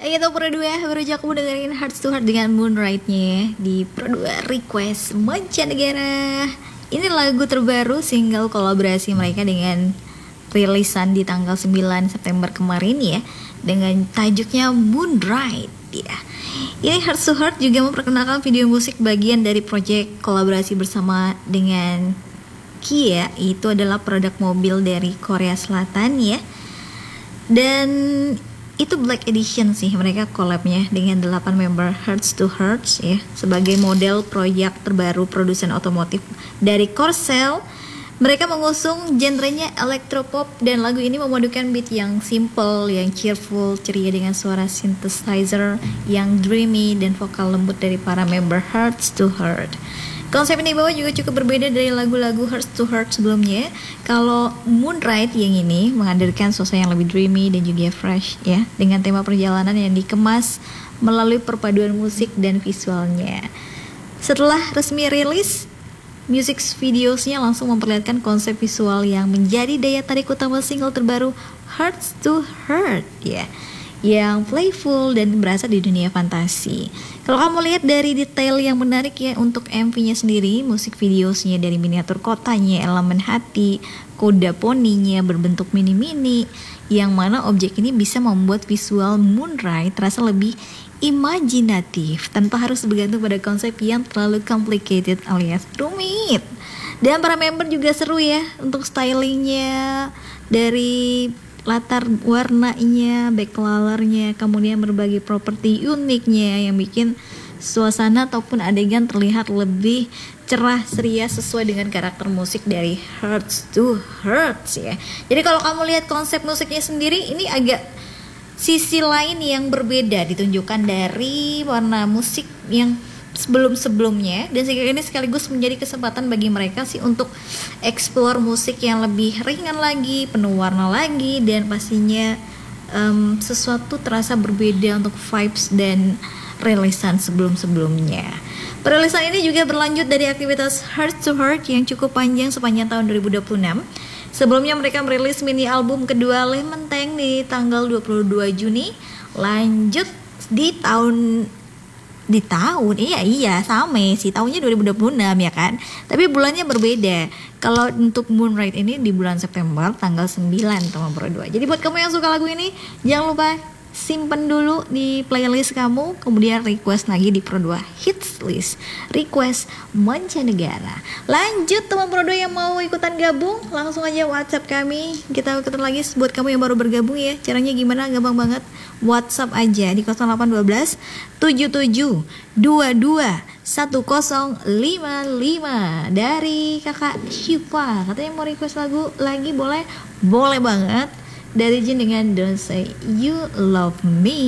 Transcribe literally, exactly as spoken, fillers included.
Itu Pro dua, baru aja aku dengerin Hearts to Heart dengan Moonlight-nya di Pro dua Request Mancanegara. Ini lagu terbaru single kolaborasi mereka dengan rilisan di tanggal sembilan September kemarin ya, dengan tajuknya Moonlight ya. Ini Hearts to Heart juga memperkenalkan video musik bagian dari proyek kolaborasi bersama dengan Kia. Itu adalah produk mobil dari Korea Selatan ya. Dan itu Black Edition sih, mereka collabnya dengan delapan member Hearts to Hearts ya, sebagai model proyek terbaru produsen otomotif dari Korsel. Mereka mengusung genrenya electropop dan lagu ini memadukan beat yang simple, yang cheerful, ceria dengan suara synthesizer yang dreamy dan vokal lembut dari para member Hearts to Heart. Konsep yang dibawa juga cukup berbeda dari lagu-lagu Hearts to Heart sebelumnya. Kalau Moonlight yang ini menghadirkan suasana yang lebih dreamy dan juga fresh ya, dengan tema perjalanan yang dikemas melalui perpaduan musik dan visualnya. Setelah resmi rilis, music videosnya langsung memperlihatkan konsep visual yang menjadi daya tarik utama single terbaru Hearts to Heart ya, yang playful dan berasa di dunia fantasi. Kalau kamu lihat dari detail yang menarik ya untuk M V-nya sendiri, musik videosnya dari miniatur kotanya, elemen hati, kuda poninya berbentuk mini-mini, yang mana objek ini bisa membuat visual Moonlight terasa lebih imajinatif tanpa harus bergantung pada konsep yang terlalu complicated alias rumit. Dan para member juga seru ya untuk stylingnya, dari latar warnanya, backcolornya, kemudian berbagai properti uniknya yang bikin suasana ataupun adegan terlihat lebih cerah ceria sesuai dengan karakter musik dari Hearts to Hearts ya. Jadi kalau kamu lihat konsep musiknya sendiri, ini agak sisi lain yang berbeda ditunjukkan dari warna musik yang sebelum-sebelumnya, dan sehingga ini sekaligus menjadi kesempatan bagi mereka sih untuk explore musik yang lebih ringan lagi, penuh warna lagi, dan pastinya um, sesuatu terasa berbeda untuk vibes dan rilisan sebelum-sebelumnya. Perilisan ini juga berlanjut dari aktivitas Heart to Heart yang cukup panjang sepanjang tahun dua ribu dua puluh enam. Sebelumnya mereka merilis mini album kedua Lemon Tank di tanggal dua puluh dua Juni. Lanjut di tahun di tahun iya iya sama sih tahunnya dua ribu dua puluh enam ya kan, tapi bulannya berbeda. Kalau untuk Moonlight ini di bulan September tanggal sembilan teman Pro dua. Jadi buat kamu yang suka lagu ini, jangan lupa simpen dulu di playlist kamu, kemudian request lagi di Pro dua Hits List Request Mancanegara. Lanjut teman Pro dua yang mau ikutan gabung, langsung aja WhatsApp kami. Kita ikutan lagi buat kamu yang baru bergabung ya. Caranya gimana? Gampang banget. WhatsApp aja di nol delapan satu dua tujuh tujuh dua dua satu nol lima lima dari kakak Syifa. Katanya mau request lagu lagi, boleh? Boleh banget. Dari Jin dengan Don't Say You Love Me.